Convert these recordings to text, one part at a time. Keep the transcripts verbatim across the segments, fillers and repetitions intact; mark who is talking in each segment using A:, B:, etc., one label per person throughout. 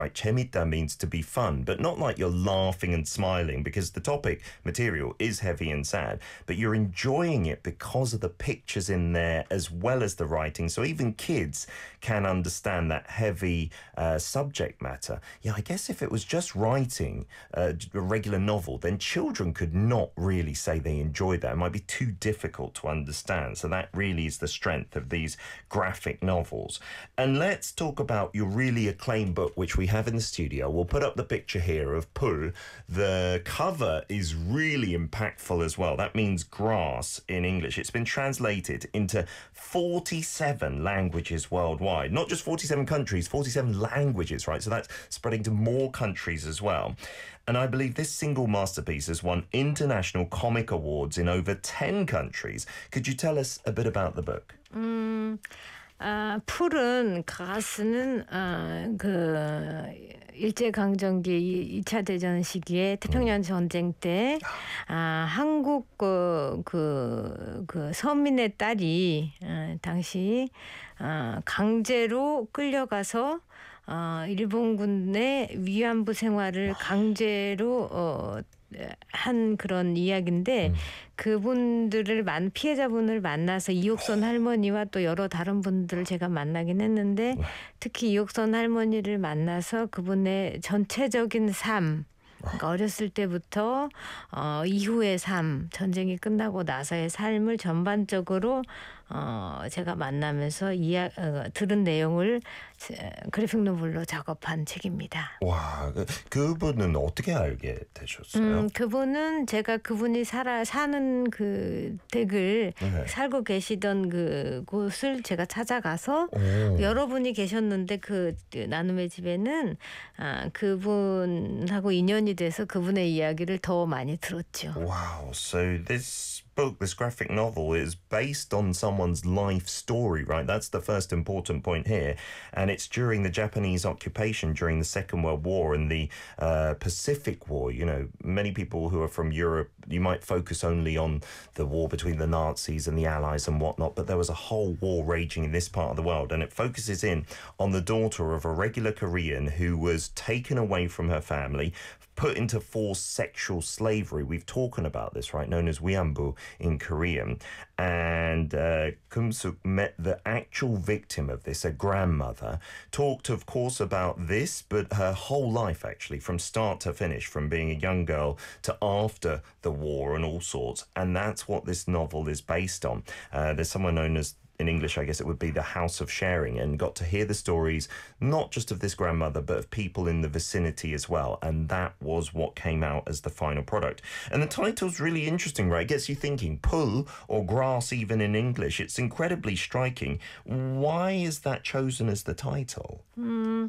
A: Right, 재밌다 means to be fun, but not like you're laughing and smiling because the topic material is heavy and sad, but you're enjoying it because of the pictures in there as well as the writing. So even kids can understand that heavy uh, subject matter. Yeah, I guess if it was just writing uh, a regular novel, then children could not really say they enjoyed that. It might be too difficult to understand. So that really is the strength of these graphic novels. And let's talk about your really acclaimed book, which we have in the studio. We'll put up the picture here of Pul. The cover is really impactful as well. That means grass in English. It's been translated into forty-seven languages worldwide. Not just forty-seven countries, forty-seven languages, right? So that's spreading to more countries as well. And I believe this single masterpiece has won international comic awards in over ten countries. Could you tell us a bit about the book?
B: 음, 아, 풀은 가스는 아, 그 일제강점기 이 차 대전 시기에 태평양 전쟁 때 아, 한국 그, 그, 그 서민의 딸이 아, 당시 아, 강제로 끌려가서 어, 일본군의 위안부 생활을 강제로 어, 한 그런 이야기인데 음. 그분들을 만 피해자분을 만나서 이옥선 할머니와 또 여러 다른 분들을 제가 만나긴 했는데 특히 이옥선 할머니를 만나서 그분의 전체적인 삶, 그러니까 어렸을 때부터 어, 이후의 삶, 전쟁이 끝나고 나서의 삶을 전반적으로 어, 제가 만나면서 이야, 어, 들은 내용을 그래픽 노블로 작업한 책입니다.
A: 와, 그분은 어떻게 알게 되셨어요?
B: 음, 그분은 제가 그분이 살아 사는 그 댁을 네. 살고 계시던 그 곳을 제가 찾아가서 오. 여러분이 계셨는데 그 나눔의 집에는 아, 그분하고 인연이 돼서 그분의 이야기를 더 많이 들었죠.
A: Wow, so this book, this graphic novel, is based on someone's life story, right? That's the first important point here. And it's during the Japanese occupation during the Second World War and the uh, Pacific War. You know, many people who are from Europe, you might focus only on the war between the Nazis and the Allies and whatnot, but there was a whole war raging in this part of the world. And it focuses in on the daughter of a regular Korean who was taken away from her family, put into forced sexual slavery. We've talked about this, right? Known as wianbu in Korean. And uh, Kum-suk met the actual victim of this, a grandmother, talked, of course, about this, but her whole life, actually, from start to finish, from being a young girl to after the war and all sorts. And that's what this novel is based on. Uh, there's someone known as, in English, I guess it would be the House of Sharing, and got to hear the stories, not just of this grandmother, but of people in the vicinity as well. And that was what came out as the final product. And the title's really interesting, right? It gets you thinking, pull or grass even in English. It's incredibly striking. Why is that chosen as the title?
B: 음,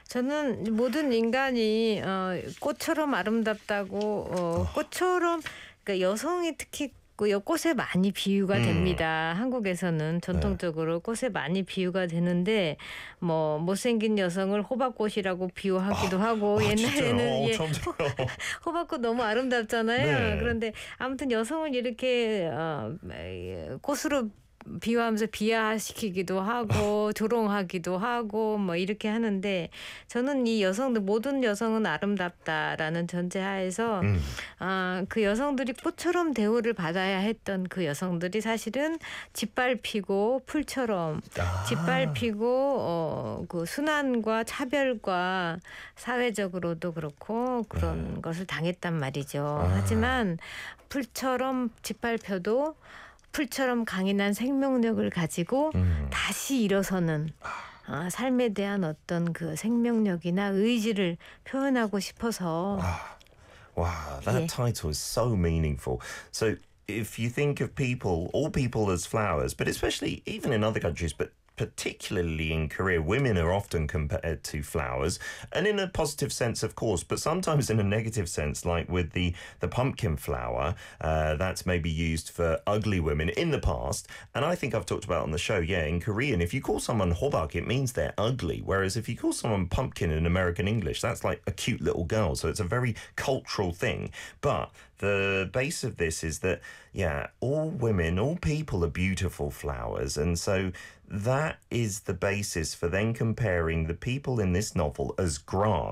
B: 저는 모든 인간이 어, 꽃처럼 아름답다고 어, 꽃처럼 그러니까 여성이 특히 꽃에 많이 비유가 음. 됩니다. 한국에서는 전통적으로 네. 꽃에 많이 비유가 되는데 뭐 못생긴 여성을 호박꽃이라고 비유하기도 아, 하고 아, 옛날에는 어, 예, 호박꽃 너무 아름답잖아요. 네. 그런데 아무튼 여성을 이렇게 어, 꽃으로 비유하면서 비하시키기도 하고 조롱하기도 하고 뭐 이렇게 하는데 저는 이 여성들 모든 여성은 아름답다라는 전제하에서 음. 아, 그 여성들이 꽃처럼 대우를 받아야 했던 그 여성들이 사실은 짓밟히고 풀처럼 아. 짓밟히고 어, 그 순환과 차별과 사회적으로도 그렇고 그런 네. 것을 당했단 말이죠. 아. 하지만 풀처럼 짓밟혀도 풀처럼 강인한 생명력을 가지고 음. 다시 일어서는 어, 삶에 대한 어떤 그 생명력이나 의지를 표현하고 싶어서.
A: Wow, wow, that 예. title is so meaningful. So if you think of people, all people as flowers, but especially even in other countries, but particularly in Korea, women are often compared to flowers, and in a positive sense, of course, but sometimes in a negative sense, like with the, the pumpkin flower, uh, that's maybe used for ugly women in the past. And I think I've talked about on the show, yeah, in Korean, if you call someone hobak, it means they're ugly. Whereas if you call someone pumpkin in American English, that's like a cute little girl. So it's a very cultural thing. But the base of this is that, yeah, all women, all people are beautiful flowers. And so that is the basis for then comparing the people in this novel as grass.